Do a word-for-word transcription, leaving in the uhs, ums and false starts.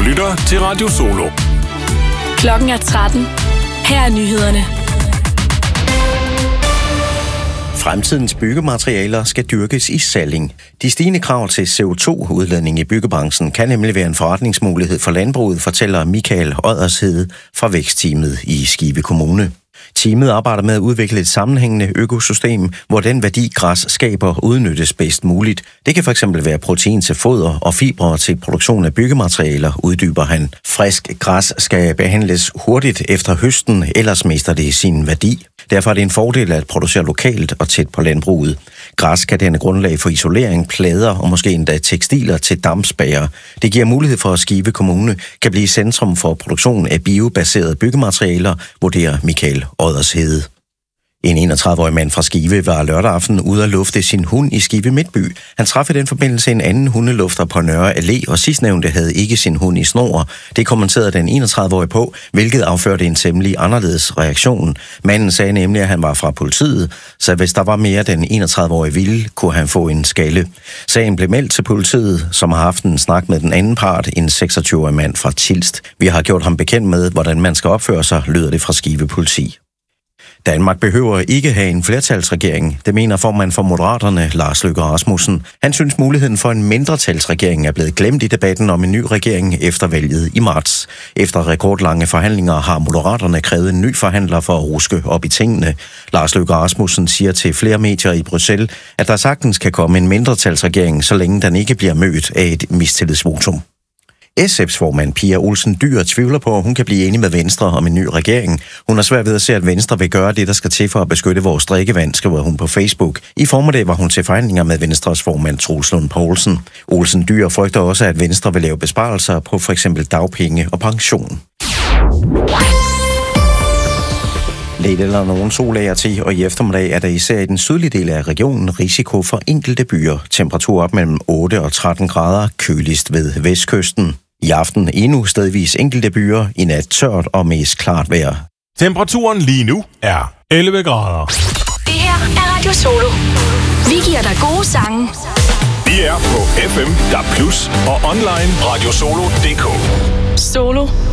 lytter til Radio Solo. Klokken er tretten. Her er nyhederne. Fremtidens byggematerialer skal dyrkes i Salling. De stigende krav til C O to udledning i byggebranchen kan nemlig være en forretningsmulighed for landbruget, fortæller Michael Oddershede fra Vækstteamet i Skive Kommune. Teamet arbejder med at udvikle et sammenhængende økosystem, hvor den værdi, græs skaber, udnyttes bedst muligt. Det kan fx være protein til foder og fibre til produktion af byggematerialer, uddyber han. Frisk græs skal behandles hurtigt efter høsten, ellers mister det sin værdi. Derfor er det en fordel at producere lokalt og tæt på landbruget. Græs kan danne grundlag for isolering, plader og måske endda tekstiler til dampsbager. Det giver mulighed for, at Skive Kommune kan blive centrum for produktion af biobaserede byggematerialer, vurderer Michael Oddershede. En enogtredive-årig mand fra Skive var lørdag aften ude at lufte sin hund i Skive Midtby. Han traf i den forbindelse en anden hundelufter på Nørre Allé, og sidstnævnte havde ikke sin hund i snor. Det kommenterede den enogtredive-årige på, hvilket afførte en temmelig anderledes reaktion. Manden sagde nemlig, at han var fra politiet, så hvis der var mere den enogtredive-årige ville, kunne han få en skalle. Sagen blev meldt til politiet, som har haft en snak med den anden part, en seksogtyve-årig mand fra Tilst. Vi har gjort ham bekendt med, hvordan man skal opføre sig, lyder det fra Skive Politi. Danmark behøver ikke have en flertalsregering. Det mener formand for Moderaterne, Lars Løkke Rasmussen. Han synes muligheden for en mindretalsregering er blevet glemt i debatten om en ny regering efter valget i marts. Efter rekordlange forhandlinger har Moderaterne krævet en ny forhandler for at ruske op i tingene. Lars Løkke Rasmussen siger til flere medier i Bruxelles, at der sagtens kan komme en mindretalsregering, så længe den ikke bliver mødt af et mistillidsvotum. S F's formand Pia Olsen Dyhr tvivler på, at hun kan blive enig med Venstre om en ny regering. Hun er svært ved at se, at Venstre vil gøre det, der skal til for at beskytte vores drikkevand, skriver hun på Facebook. I formiddag var hun til forhandlinger med Venstres formand Troels Lund Poulsen. Olsen Dyhr frygter også, at Venstre vil lave besparelser på f.eks. dagpenge og pension. Lidt eller nogen sol af og til, og i eftermiddag er der især i den sydlige del af regionen risiko for enkelte byer. Temperatur op mellem otte og tretten grader, køligst ved vestkysten. I aften endnu stedvis enkelte byer, i nat tørt og mest klart vejr. Temperaturen lige nu er elleve grader. Det her er Radio Solo. Vi giver dig gode sange. Vi er på F M, D A B plus, og online radiosolo punktum d k. Solo